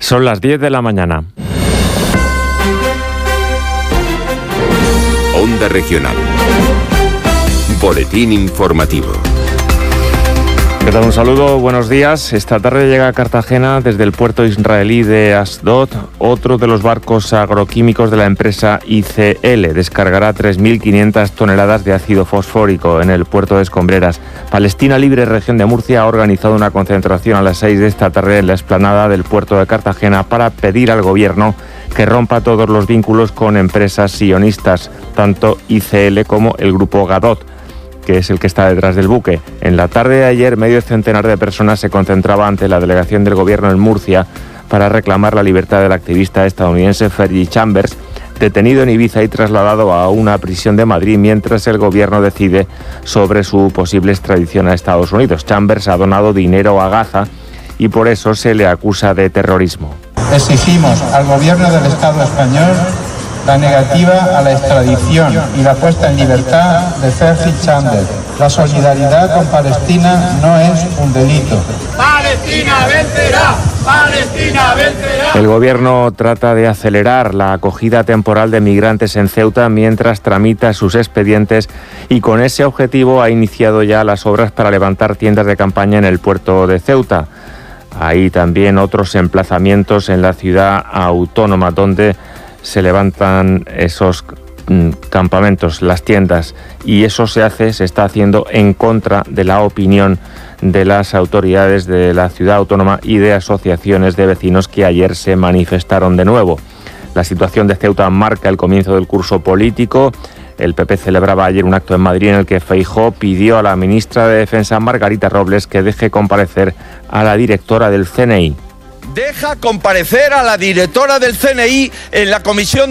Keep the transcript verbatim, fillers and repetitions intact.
Son las diez de la mañana. Onda Regional. Boletín informativo. ¿Qué tal? Un saludo, buenos días. Esta tarde llega a Cartagena desde el puerto israelí de Asdod otro de los barcos agroquímicos de la empresa I C L. Descargará tres mil quinientas toneladas de ácido fosfórico en el puerto de Escombreras. Palestina Libre Región de Murcia ha organizado una concentración a las seis de esta tarde en la explanada del puerto de Cartagena para pedir al gobierno que rompa todos los vínculos con empresas sionistas, tanto I C L como el grupo Gadot, que es el que está detrás del buque. En la tarde de ayer, medio centenar de personas se concentraba ante la delegación del gobierno en Murcia para reclamar la libertad del activista estadounidense Fergie Chambers, detenido en Ibiza y trasladado a una prisión de Madrid mientras el gobierno decide sobre su posible extradición a Estados Unidos. Chambers ha donado dinero a Gaza y por eso se le acusa de terrorismo. Exigimos al gobierno del Estado español la negativa a la extradición y la puesta en libertad de Fergie Chambers. La solidaridad con Palestina no es un delito. ¡Palestina vencerá! ¡Palestina vencerá! El gobierno trata de acelerar la acogida temporal de migrantes en Ceuta mientras tramita sus expedientes y con ese objetivo ha iniciado ya las obras para levantar tiendas de campaña en el puerto de Ceuta. Hay también otros emplazamientos en la ciudad autónoma donde se levantan esos mm, campamentos, las tiendas, y eso se hace, se está haciendo en contra de la opinión de las autoridades de la ciudad autónoma y de asociaciones de vecinos que ayer se manifestaron de nuevo. La situación de Ceuta marca el comienzo del curso político. El P P celebraba ayer un acto en Madrid en el que Feijóo pidió a la ministra de Defensa, Margarita Robles, que deje comparecer a la directora del C N I. Deja comparecer a la directora del C N I en la comisión